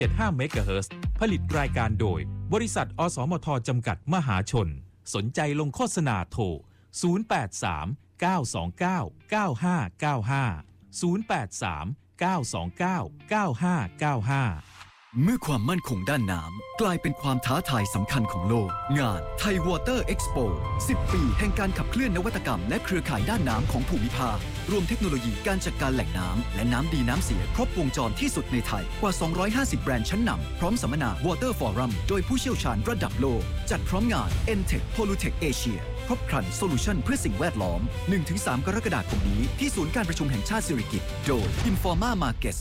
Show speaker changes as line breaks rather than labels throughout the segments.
75 เมกะเฮิรตซ์ผลิตรายการโดยบริษัทอสมทจำกัดมหาชนสนใจลงโฆษณาโทร083 929 9595 083 929 9595
เมื่อความมั่นคงด้านน้ำกลายเป็นความท้าทายสำคัญของโลกงาน Thai Water Expo 10 ปีแห่งการขับเคลื่อนนวัตกรรมและเครือข่ายด้านน้ำของภูมิภาครวมเทคโนโลยีการจัดการแหล่งน้ำและน้ำดีน้ำเสียครบวงจรที่สุดในไทยกว่า250แบรนด์ชั้นนำพร้อมสัมมนา Water Forum โดยผู้เชี่ยวชาญระดับโลกจัดพร้อมงาน ENTECH Pollutech Asia ครบครันโซลูชันเพื่อสิ่งแวดล้อม 1-3 กรกฎาคมนี้ที่ศูนย์การประชุมแห่งชาติสิริกิติ์โดย Informa Markets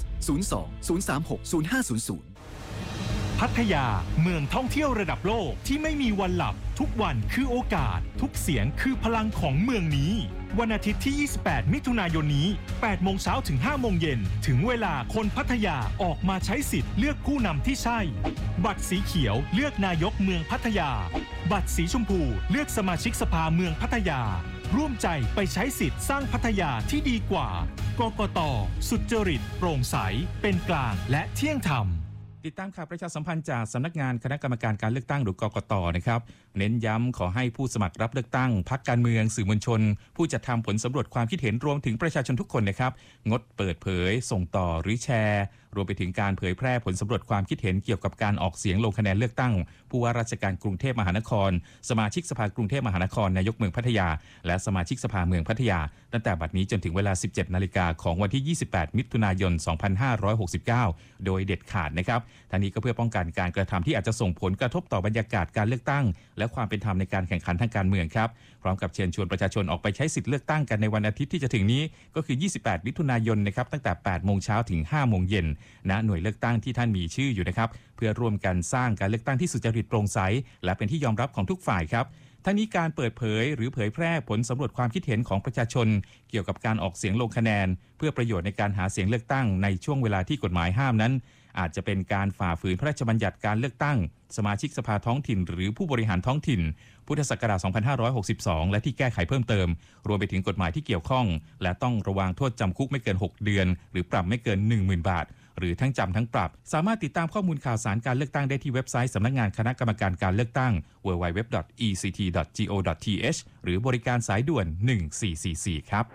02 036 0500
พัทยาเมืองท่องเที่ยวระดับโลกที่ไม่มีวันหลับทุกวันคือโอกาสทุกเสียงคือพลังของเมืองนี้วันอาทิตย์ที่28มิถุนายนนี้8 โมงเช้าถึง 5 โมงเย็นถึงเวลาคนพัทยาออกมาใช้สิทธิ์เลือกผู้นำที่ใช่บัตรสีเขียวเลือกนายกเมืองพัทยาบัตรสีชมพูเลือกสมาชิกสภาเมืองพัทยาร่วมใจไปใช้สิทธิ์สร้างพัทยาที่ดีกว่ากกต.สุจริตโปร่งใสเป็นกลางและเที่ยงธรรม
ติดตามข่าวประชาสัมพันธ์จากสำนักงานคณะกรรมการการเลือกตั้งหรือกกต.นะครับเน้นย้ำขอให้ผู้สมัครรับเลือกตั้งพรรคการเมืองสื่อมวลชนผู้จัดทำผลสำรวจความคิดเห็นรวมถึงประชาชนทุกคนนะครับงดเปิดเผยส่งต่อหรือแชร์รวมไปถึงการเผยแพร่ผลสำรวจความคิดเห็นเกี่ยวกับการออกเสียงลงคะแนนเลือกตั้งผู้ว่าราชการกรุงเทพมหานครสมาชิกสภากรุงเทพมหานครนายกเมืองพัทยาและสมาชิกสภาเมืองพัทยาตั้งแต่บัดนี้จนถึงเวลา 17 นาฬิกาของวันที่28 มิถุนายน 2569โดยเด็ดขาดนะครับทั้งนี้ก็เพื่อป้องกันการกระทำที่อาจจะส่งผลกระทบต่อบรรยากาศการเลือกตั้งและความเป็นธรรมในการแข่งขันทางการเมืองครับพร้อมกับเชิญชวนประชาชนออกไปใช้สิทธิ์เลือกตั้งกันในวันอาทิตย์ที่จะถึงนี้ก็คือ28 มิถุนายนนะครับตั้งแต่ 8 โมงเช้าถึง 5 โมงเย็นณหน่วยเลือกตั้งที่ท่านมีชื่ออยู่นะครับเพื่อร่วมกันสร้างการเลือกตั้งที่สุจริตโปร่งใสและเป็นที่ยอมรับของทุกฝ่ายครับทั้งนี้การเปิดเผยหรือเผยแพร่ผลสำรวจความคิดเห็นของประชาชนเกี่ยวกับการออกเสียงลงคะแนนเพื่อประโยชน์ในการหาเสียงเลือกตั้งในช่วงเวลาที่กฎหมายห้ามนั้นอาจจะเป็นการฝ่าฝืนพระราชบัญญัติการเลือกตั้งสมาชิกสภาท้องถิ่นหรือผู้บริหารท้องถิ่นพุทธศักราช 2562 และที่แก้ไขเพิ่มเติมรวมไปถึงกฎหมายที่เกี่ยวข้องและต้องระวางโทษจำคุกไม่เกิน 6 เดือนหรือปรับไม่เกิน 10,000 บาทหรือทั้งจำทั้งปรับสามารถติดตามข้อมูลข่าวสารการเลือกตั้งได้ที่เว็บไซต์สำนักงานคณะกรรมการการเลือกตั้ง www.ect.go.th หรือบริการสายด่วน 1444 ครับ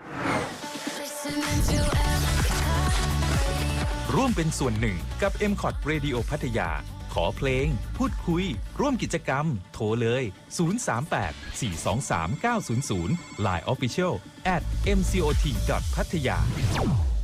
ร่วมเป็นส่วนหนึ่งกับ MCOT Radio พัทยาขอเพลงพูดคุยร่วมกิจกรรมโทรเลย038 423 900 Line Official @mcot.pattaya